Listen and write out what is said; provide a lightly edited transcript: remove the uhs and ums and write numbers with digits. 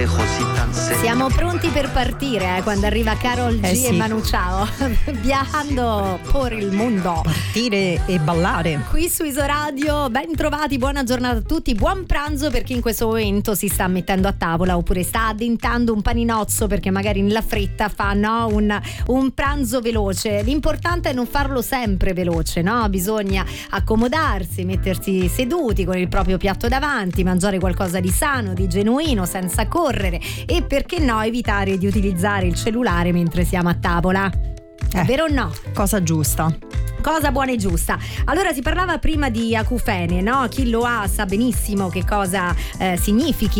Siamo pronti per partire quando arriva Karol G sì. e Manu Chao viajando per il mondo, partire e ballare qui su Isoradio. Ben trovati, buona giornata a tutti, buon pranzo per chi in questo momento si sta mettendo a tavola oppure sta addentando un paninozzo perché magari nella fretta fa un pranzo veloce. L'importante è non farlo sempre veloce, no? Bisogna accomodarsi, mettersi seduti con il proprio piatto davanti, mangiare qualcosa di sano, di genuino, senza correre e perché no evitare di utilizzare il cellulare mentre siamo a tavola. Vero o no? cosa giusta. Cosa buona e giusta. Allora, si parlava prima di acufene, no? Chi lo ha sa benissimo che cosa significhi